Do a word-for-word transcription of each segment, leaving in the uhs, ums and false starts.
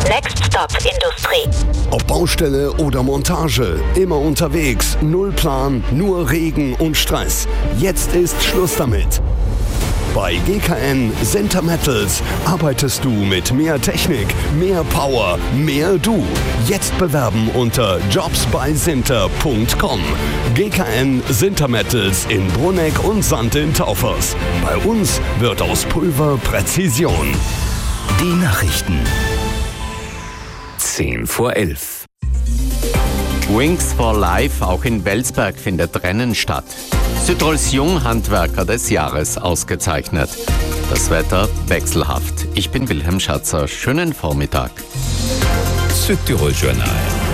Next Stop Industrie. Ob Baustelle oder Montage, immer unterwegs, null Plan, nur Regen und Stress. Jetzt ist Schluss damit. Bei G K N Sinter Metals arbeitest du mit mehr Technik, mehr Power, mehr du. Jetzt bewerben unter jobs bei sinter punkt com. G K N Sinter Metals in Brunegg und Sand in Taufers. Bei uns wird aus Pulver Präzision. Die Nachrichten. Zehn vor elf. Wings for Life, auch in Welsberg findet Rennen statt. Südtirols Junghandwerker des Jahres ausgezeichnet. Das Wetter wechselhaft. Ich bin Wilhelm Schatzer. Schönen Vormittag. Südtirol Journal.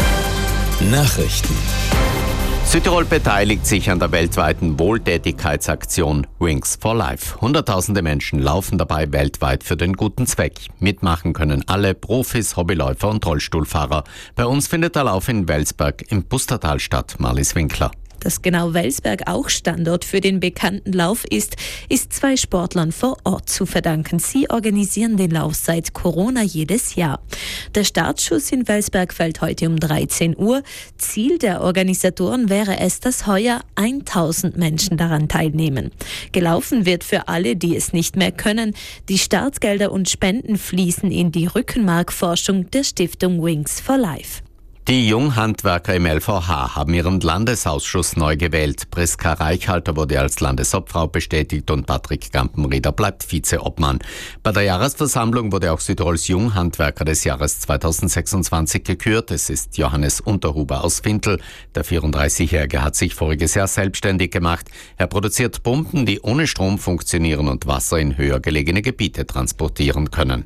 Nachrichten. Südtirol beteiligt sich an der weltweiten Wohltätigkeitsaktion Wings for Life. Hunderttausende Menschen laufen dabei weltweit für den guten Zweck. Mitmachen können alle Profis, Hobbyläufer und Rollstuhlfahrer. Bei uns findet der Lauf in Welsberg im Pustertal statt. Marlies Winkler. Dass genau Welsberg auch Standort für den bekannten Lauf ist, ist zwei Sportlern vor Ort zu verdanken. Sie organisieren den Lauf seit Corona jedes Jahr. Der Startschuss in Welsberg fällt heute um dreizehn Uhr. Ziel der Organisatoren wäre es, dass heuer tausend Menschen daran teilnehmen. Gelaufen wird für alle, die es nicht mehr können. Die Startgelder und Spenden fließen in die Rückenmarkforschung der Stiftung Wings for Life. Die Junghandwerker im L V H haben ihren Landesausschuss neu gewählt. Priska Reichhalter wurde als Landesobfrau bestätigt und Patrick Gampenrieder bleibt Vizeobmann. Bei der Jahresversammlung wurde auch Südtirols Junghandwerker des Jahres zweitausendsechsundzwanzig gekürt. Es ist Johannes Unterhuber aus Vintel. Der vierunddreißigjährige hat sich voriges Jahr selbstständig gemacht. Er produziert Pumpen, die ohne Strom funktionieren und Wasser in höher gelegene Gebiete transportieren können.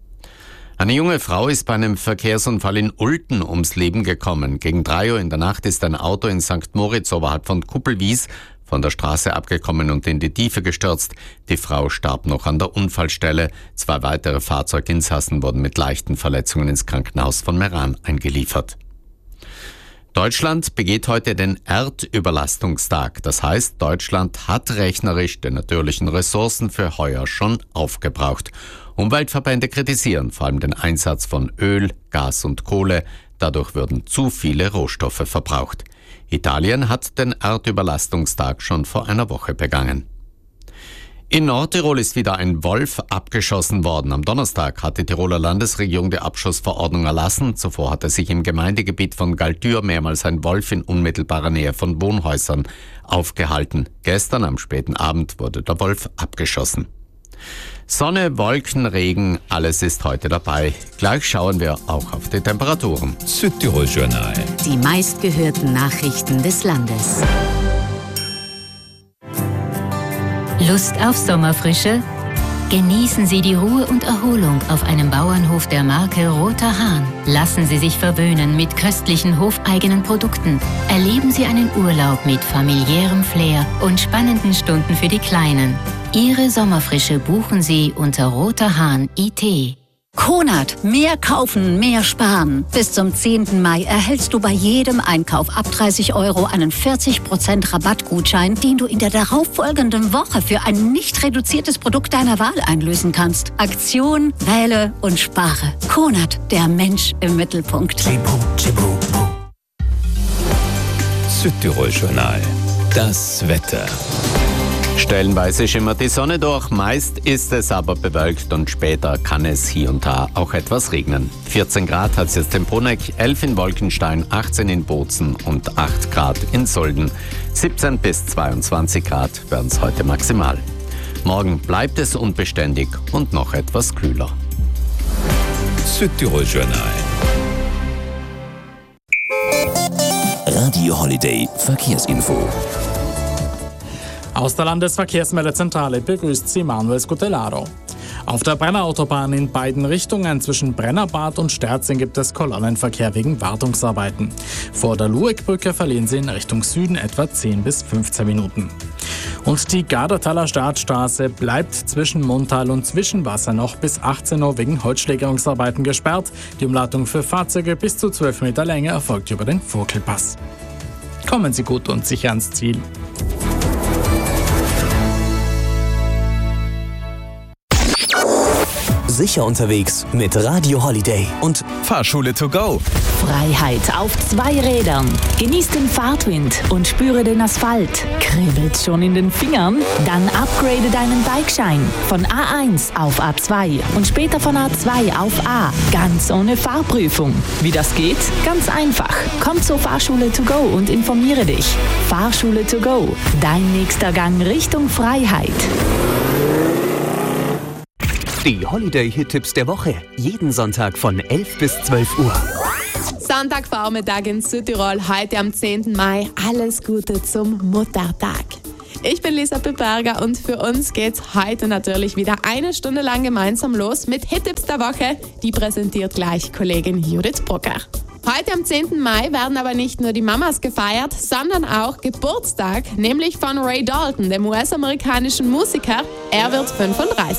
Eine junge Frau ist bei einem Verkehrsunfall in Ulten ums Leben gekommen. Gegen drei Uhr in der Nacht ist ein Auto in Sankt Moritz oberhalb von Kuppelwies von der Straße abgekommen und in die Tiefe gestürzt. Die Frau starb noch an der Unfallstelle. Zwei weitere Fahrzeuginsassen wurden mit leichten Verletzungen ins Krankenhaus von Meran eingeliefert. Deutschland begeht heute den Erdüberlastungstag. Das heißt, Deutschland hat rechnerisch die natürlichen Ressourcen für heuer schon aufgebraucht. Umweltverbände kritisieren vor allem den Einsatz von Öl, Gas und Kohle. Dadurch würden zu viele Rohstoffe verbraucht. Italien hat den Erdüberlastungstag schon vor einer Woche begangen. In Nordtirol ist wieder ein Wolf abgeschossen worden. Am Donnerstag hat die Tiroler Landesregierung die Abschussverordnung erlassen. Zuvor hatte sich im Gemeindegebiet von Galtür mehrmals ein Wolf in unmittelbarer Nähe von Wohnhäusern aufgehalten. Gestern am späten Abend wurde der Wolf abgeschossen. Sonne, Wolken, Regen, alles ist heute dabei. Gleich schauen wir auch auf die Temperaturen. Südtirol Journal. Die meistgehörten Nachrichten des Landes. Lust auf Sommerfrische? Genießen Sie die Ruhe und Erholung auf einem Bauernhof der Marke Roter Hahn. Lassen Sie sich verwöhnen mit köstlichen hofeigenen Produkten. Erleben Sie einen Urlaub mit familiärem Flair und spannenden Stunden für die Kleinen. Ihre Sommerfrische buchen Sie unter roter hahn punkt I T. Konrad, mehr kaufen, mehr sparen. Bis zum zehnten Mai erhältst du bei jedem Einkauf ab dreißig Euro einen vierzig Prozent Rabattgutschein, den du in der darauffolgenden Woche für ein nicht reduziertes Produkt deiner Wahl einlösen kannst. Aktion, wähle und spare. Konrad, der Mensch im Mittelpunkt. Südtirol Journal. Das Wetter. Stellenweise schimmert die Sonne durch, meist ist es aber bewölkt und später kann es hier und da auch etwas regnen. vierzehn Grad hat es jetzt in Brunegg, elf in Wolkenstein, achtzehn in Bozen und acht Grad in Solden. siebzehn bis zweiundzwanzig Grad werden es heute maximal. Morgen bleibt es unbeständig und noch etwas kühler. Südtirol Journal. Radio Holiday Verkehrsinfo. Aus der Landesverkehrsmeldezentrale begrüßt Sie Manuel Scutellaro. Auf der Brennerautobahn in beiden Richtungen zwischen Brennerbad und Sterzing gibt es Kolonnenverkehr wegen Wartungsarbeiten. Vor der Lueckbrücke verlieren Sie in Richtung Süden etwa zehn bis fünfzehn Minuten. Und die Gardertaler Startstraße bleibt zwischen Montal und Zwischenwasser noch bis achtzehn Uhr wegen Holzschlägerungsarbeiten gesperrt. Die Umleitung für Fahrzeuge bis zu zwölf Meter Länge erfolgt über den Vogtelpass. Kommen Sie gut und sicher ans Ziel. sicher unterwegs mit Radio Holiday und Fahrschule to go. Freiheit auf zwei Rädern. Genieß den Fahrtwind und spüre den Asphalt. Kribbelt schon in den Fingern? Dann upgrade deinen Bikeschein von A eins auf A zwei und später von A zwei auf A. Ganz ohne Fahrprüfung. Wie das geht? Ganz einfach. Komm zur Fahrschule to go und informiere dich. Fahrschule to go. Dein nächster Gang Richtung Freiheit. Die Holiday-Hit-Tipps der Woche. Jeden Sonntag von elf bis zwölf Uhr. Sonntagvormittag in Südtirol, heute am zehnten Mai. Alles Gute zum Muttertag. Ich bin Lisa Piperger und für uns geht's heute natürlich wieder eine Stunde lang gemeinsam los mit Hit-Tipps der Woche. Die präsentiert gleich Kollegin Judith Brucker. Heute am zehnten Mai werden aber nicht nur die Mamas gefeiert, sondern auch Geburtstag, nämlich von Ray Dalton, dem U S-amerikanischen Musiker. Er wird fünfunddreißig.